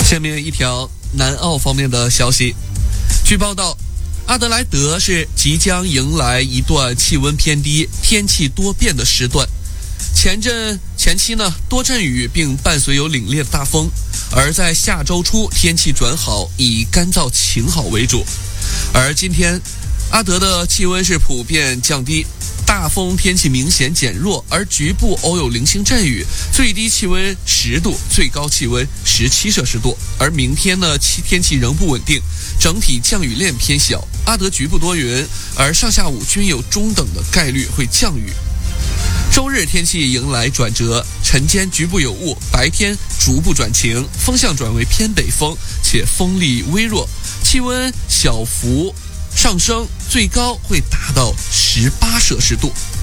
下面一条南澳方面的消息，据报道，阿德莱德是即将迎来一段气温偏低、天气多变的时段。前期呢多阵雨，并伴随有凛冽的大风，而在下周初天气转好，以干燥晴好为主。而今天阿德的气温是普遍降低，大风天气明显减弱，而局部偶有零星阵雨，最低气温10度，最高气温17摄氏度。而明天呢，天气仍不稳定，整体降雨量偏小，阿德局部多云，而上下午均有中等的概率会降雨。周日天气迎来转折，晨间局部有雾，白天逐步转晴，风向转为偏北风，且风力微弱，气温小幅上升，最高会达到18摄氏度。